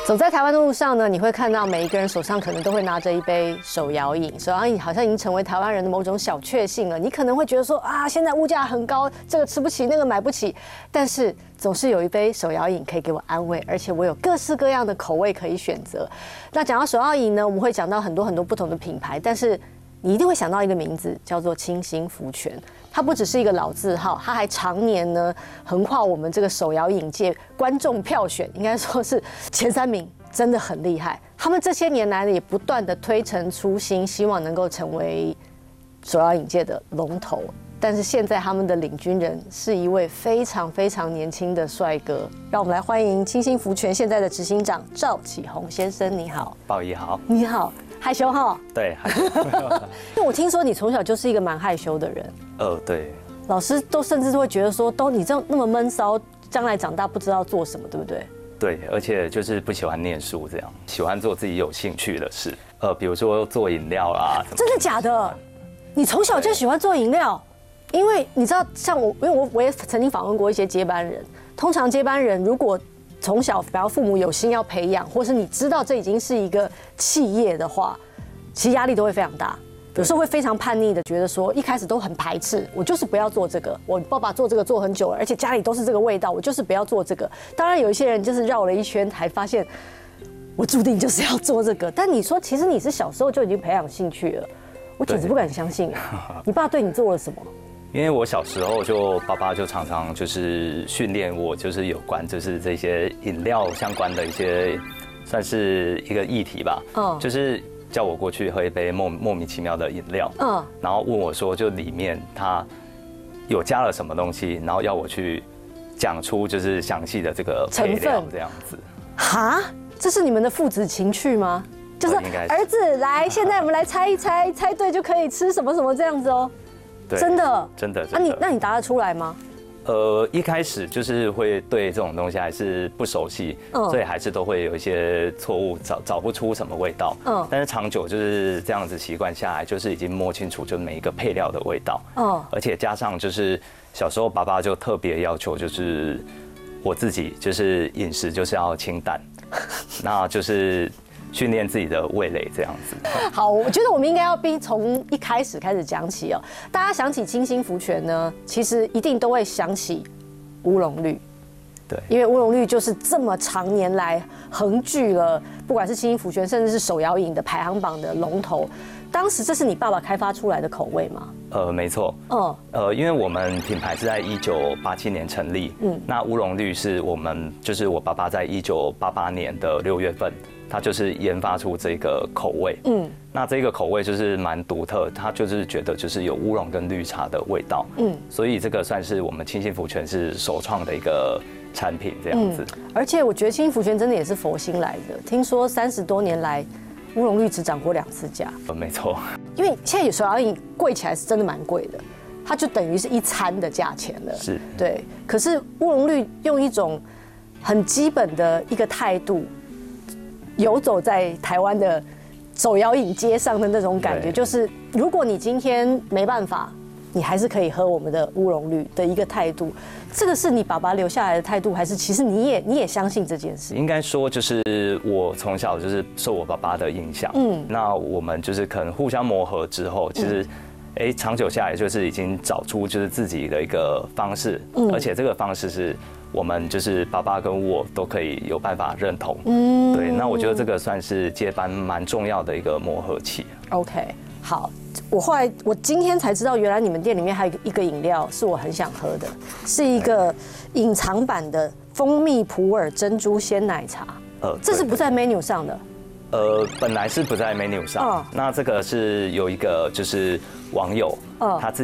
走在台湾的路上呢，你会看到每一个人手上可能都会拿着一杯手摇饮，手摇饮好像已经成为台湾人的某种小确幸了。你可能会觉得说啊，现在物价很高，这个吃不起，那个买不起，但是总是有一杯手摇饮可以给我安慰，而且我有各式各样的口味可以选择。那讲到手摇饮呢，我们会讲到很多不同的品牌，但是你一定会想到一个名字，叫做清心福全。它不只是一个老字号，它还常年呢横跨我们这个手摇饮界观众票选，应该说是前3名，真的很厉害。他们这些年来呢，也不断的推陈出新，希望能够成为手摇饮界的龙头。但是现在他们的领军人是一位非常非常年轻的帅哥，让我们来欢迎清心福全现在的执行长赵启宏先生。你好。 鲍姨好。 你好。害羞哈？ 对，害羞。 因为我听说你从小就是一个蛮害羞的人。 对。 老师都甚至会觉得说，你这样那么闷骚，将来长大不知道做什么，对不对？ 对，而且就是不喜欢念书，这样喜欢做自己有兴趣的事。比如说做饮料啦。 真的假的？你从小就喜欢做饮料？因为你知道，像我，因为我也曾经访问过一些接班人。通常接班人如果从小，比方父母有心要培养，或是你知道这已经是一个企业的话，其实压力都会非常大。有时候会非常叛逆的，觉得说一开始都很排斥，我就是不要做这个。我爸爸做这个做很久了，而且家里都是这个味道，我就是不要做这个。当然有一些人就是绕了一圈，才发现我注定就是要做这个。但你说，其实你是小时候就已经培养兴趣了，我简直不敢相信啊！你爸对你做了什么？ 因为我小时候爸爸就常常就是训练我，就是有关就是这些饮料相关的一些，算是一个议题吧。就是叫我过去喝一杯莫名其妙的饮料。然后问我说，就里面它有加了什么东西，然后要我去讲出就是详细的这个配料这样子。哈， 这是你们的父子情趣吗？就是儿子来，现在我们来猜一猜，猜对就可以吃什么什么这样子哦。真的。那你答得出来吗？ 一开始就是会对这种东西还是不熟悉，所以还是都会有一些错误，找不出什么味道。但是长久就是这样子习惯下来，就是已经摸清楚就是每一个配料的味道。而且加上就是小时候爸爸就特别要求，就是我自己就是饮食就是要清淡，那就是训练自己的味蕾这样子。 好，我觉得我们应该要从一开始讲起哦。大家想起清心福全呢，其实一定都会想起乌龙绿。 对， 因为乌龙绿就是这么长年来横踞了，不管是清心福全，甚至是手摇饮的排行榜的龙头。当时这是你爸爸开发出来的口味吗？ 没错。因为我们品牌是在1987年成立。那乌龙绿是就是我爸爸在1988年的6月份。他就是研发出这个口味，那这个口味就是蛮独特，他就是觉得就是有乌龙跟绿茶的味道，所以这个算是我们清心福全是首创的一个产品这样子。 而且我觉得清心福全真的也是佛心来的，听说30多年来乌龙绿只涨过2次价。 没错， 因为现在有手摇饮贵起来是真的蛮贵的，它就等于是一餐的价钱了。 是， 对。可是乌龙绿用一种很基本的一个态度。游走在台湾的手摇饮街上的那种感觉，就是如果你今天没办法，你还是可以喝我们的乌龙绿的一个态度。这个是你爸爸留下来的态度，还是其实你也相信这件事？ 应该说就是我从小就是受我爸爸的影响，那我们就是可能互相磨合之后，其实长久下来就是已经找出就是自己的一个方式，而且这个方式是。我们就是爸爸跟我都可以有办法认同，对，那我觉得这个算是接班蛮重要的一个磨合期。 OK， 好，我今天才知道，原来你们店里面还有一个饮料是我很想喝的，是一个隐藏版的蜂蜜普洱珍珠鲜奶茶。这是不在 menu 上的。 本来是不在 menu 上，那这个是有一个就是网友，他自己。